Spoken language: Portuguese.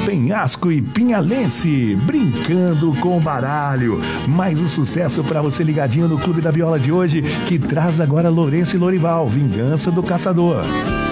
Penhasco e Pinhalense, brincando com o baralho. Mais um sucesso para você ligadinho no Clube da Viola de hoje, que traz agora Lourenço e Lorival, Vingança do Caçador.